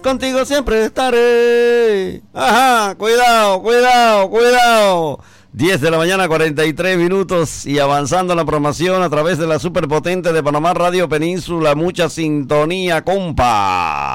Contigo siempre estaré. Ajá, cuidado, cuidado, cuidado. 10 de la mañana, 43 minutos y avanzando la programación a través de la superpotente de Panamá Radio Península. Mucha sintonía, compa.